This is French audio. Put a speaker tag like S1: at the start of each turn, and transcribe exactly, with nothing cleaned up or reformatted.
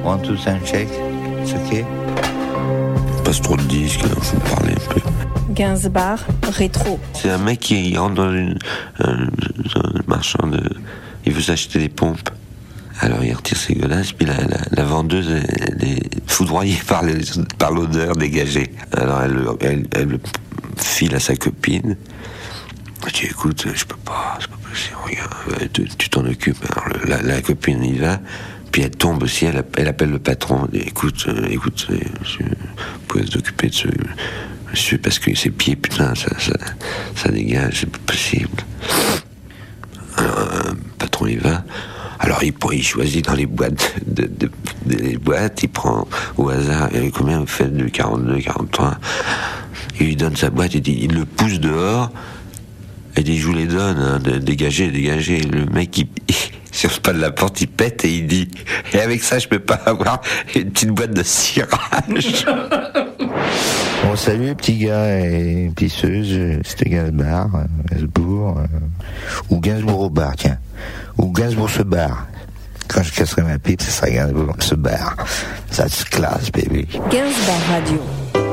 S1: One, two, sound check. C'est ok.
S2: Passe trop de disques, il faut parler un peu.
S3: Gainsbourg, rétro.
S2: C'est un mec qui rentre dans une, un, un marchand de... Il veut s'acheter des pompes. Alors il retire ses godasses, puis la, la, la vendeuse elle est foudroyée par, les, par l'odeur dégagée. Alors elle, elle, elle le file à sa copine. Elle dit écoute, je peux pas, c'est pas possible, regarde, tu, tu t'en occupes. Alors le, la, la copine y va, puis elle tombe aussi, elle, elle appelle le patron. Elle dit, écoute, euh, écoute, monsieur, vous pouvez s'occuper de ce monsieur parce que ses pieds, putain, ça, ça, ça dégage, c'est pas possible. Alors un patron y va. Alors il, il choisit dans les boîtes, de, de, de, les boîtes, il prend au hasard, et combien vous faites de quarante-deux, quarante-trois, il lui donne sa boîte, il, dit, il le pousse dehors, et dit je vous les donne, hein, de, dégagez, dégagez. Le mec il, il sur le pas de la porte, il pète et il dit et avec ça je peux pas avoir une petite boîte de cirage.
S1: Bon, salut petit gars et pisseuse, c'était Gainsbourg, Gainsbourg, euh, ou Gainsbourg au bar, tiens. Ou Gainsbourg se barre. Quand je casserai ma pipe, ce sera Gainsbourg se barre. Ça se classe, baby.
S3: Gainsbourg Radio.